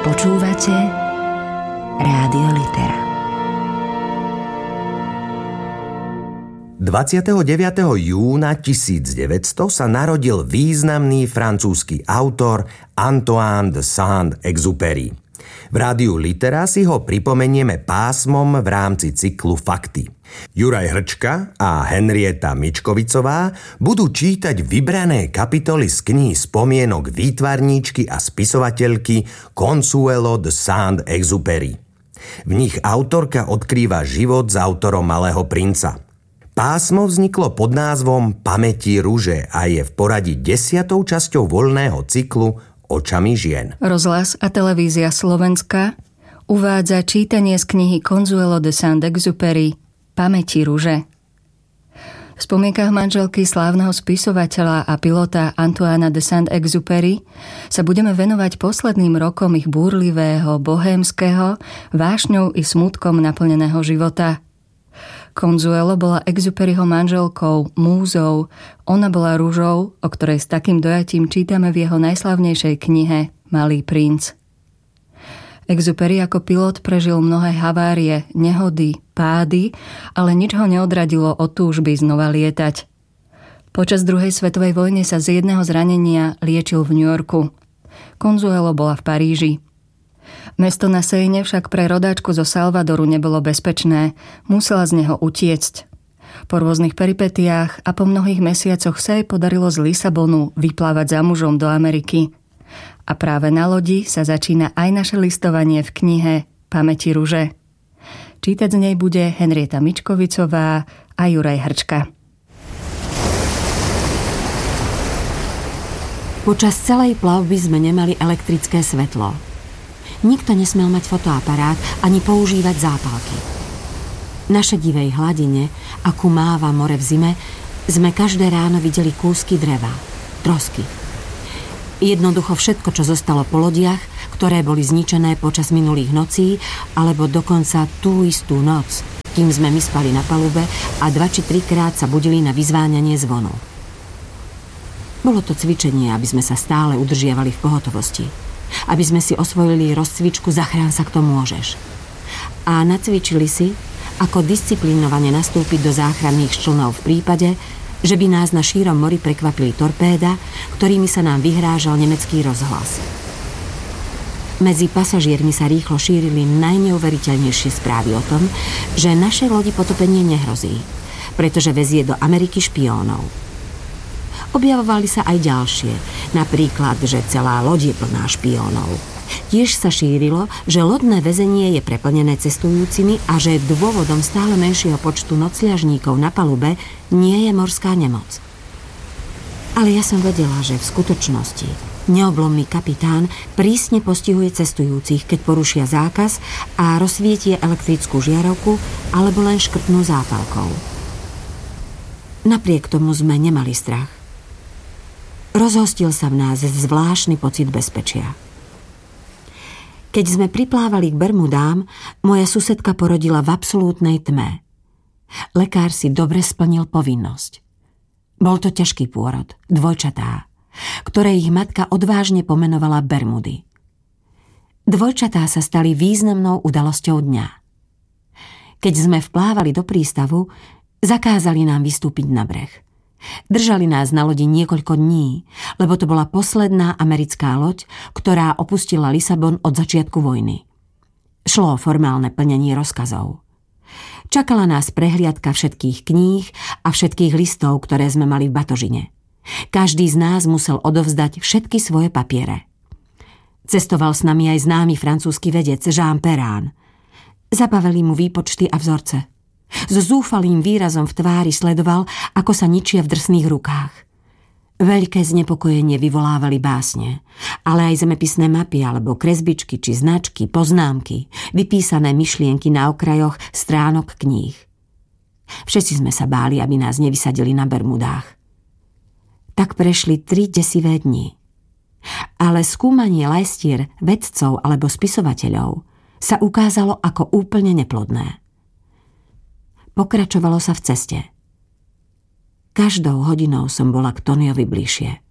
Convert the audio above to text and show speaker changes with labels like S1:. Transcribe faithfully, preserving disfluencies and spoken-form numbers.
S1: Počúvate Rádio Litera.
S2: dvadsiateho deviateho júna tisícdeväťsto sa narodil významný francúzsky autor Antoine de Saint-Exupéry. V Rádiu Litera si ho pripomenieme pásmom v rámci cyklu Fakty. Juraj Hrčka a Henrieta Mičkovicová budú čítať vybrané kapitoly z kníh spomienok výtvarníčky a spisovateľky Consuelo de Saint-Exupéry. V nich autorka odkrýva život s autorom Malého princa. Pásmo vzniklo pod názvom Pamäti ruže a je v poradí desiatou časťou voľného cyklu Očami žien.
S3: Rozhlas a televízia Slovenska uvádza čítanie z knihy Consuelo de Saint-Exupéry Pamäti ruže. V spomienkach manželky slávneho spisovateľa a pilota Antoina de Saint-Exupéry sa budeme venovať posledným rokom ich búrlivého, bohémskeho, vášňou i smutkom naplneného života. Consuelo bola Exupéryho manželkou, múzou, ona bola ružou, o ktorej s takým dojatím čítame v jeho najslavnejšej knihe Malý princ. Exupéry ako pilot prežil mnohé havárie, nehody, pády, ale nič ho neodradilo od túžby znova lietať. Počas druhej svetovej vojny sa z jedného zranenia liečil v New Yorku. Consuelo bola v Paríži. Mesto na Seine však pre rodáčku zo Salvadoru nebolo bezpečné, musela z neho utiecť. Po rôznych peripetiách a po mnohých mesiacoch sa jej podarilo z Lisabonu vyplávať za mužom do Ameriky. A práve na lodi sa začína aj naše listovanie v knihe Pamäti ruže. Čítať z nej bude Henrieta Mičkovicová a Juraj Hrčka.
S4: Počas celej plavby sme nemali elektrické svetlo. Nikto nesmel mať fotoaparát ani používať zápalky. Na šedivej hladine, akú máva more v zime, sme každé ráno videli kúsky dreva, trosky. Jednoducho všetko, čo zostalo po lodiach, ktoré boli zničené počas minulých nocí, alebo dokonca tú istú noc, kým sme my spali na palube a dva či trikrát sa budili na vyzváňanie zvonu. Bolo to cvičenie, aby sme sa stále udržiavali v pohotovosti. Aby sme si osvojili rozcvičku Zachrán sa, kto môžeš. A nacvičili si, ako disciplinovane nastúpiť do záchranných člnov v prípade, že by nás na šírom mori prekvapili torpéda, ktorými sa nám vyhrážal nemecký rozhlas. Medzi pasažiermi sa rýchlo šírili najneuveriteľnejšie správy o tom, že našej lodi potopenie nehrozí, pretože vezie do Ameriky špiónov. Objavovali sa aj ďalšie, napríklad, že celá loď je plná špiónov. Tiež sa šírilo, že lodné väzenie je preplnené cestujúcimi a že dôvodom stále menšieho počtu nocľažníkov na palube nie je morská nemoc. Ale ja som vedela, že v skutočnosti neoblomný kapitán prísne postihuje cestujúcich, keď porušia zákaz a rozsvietie elektrickú žiarovku alebo len škrtnú zápalkou. Napriek tomu sme nemali strach. Rozhostil sa v nás zvláštny pocit bezpečia. Keď sme priplávali k Bermudám, moja susedka porodila v absolútnej tme. Lekár si dobre splnil povinnosť. Bol to ťažký pôrod, dvojčatá, ktoré ich matka odvážne pomenovala Bermudy. Dvojčatá sa stali významnou udalosťou dňa. Keď sme vplávali do prístavu, zakázali nám vystúpiť na breh. Držali nás na lodi niekoľko dní, lebo to bola posledná americká loď, ktorá opustila Lisabon od začiatku vojny. Šlo o formálne plnenie rozkazov. Čakala nás prehliadka všetkých kníh a všetkých listov, ktoré sme mali v batožine. Každý z nás musel odovzdať všetky svoje papiere. Cestoval s nami aj známy francúzsky vedec Jean Perrin. Zabavili mu výpočty a vzorce. So zúfalým výrazom v tvári sledoval, ako sa ničia v drsných rukách. Veľké znepokojenie vyvolávali básne, ale aj zemepisné mapy alebo kresbičky či značky, poznámky, vypísané myšlienky na okrajoch stránok kníh. Všetci sme sa báli, aby nás nevysadili na Bermudách. Tak prešli tri desivé dni. Ale skúmanie lajstier, vedcov alebo spisovateľov sa ukázalo ako úplne neplodné. Pokračovalo sa v ceste. Každou hodinou som bola k Toniovi bližšie.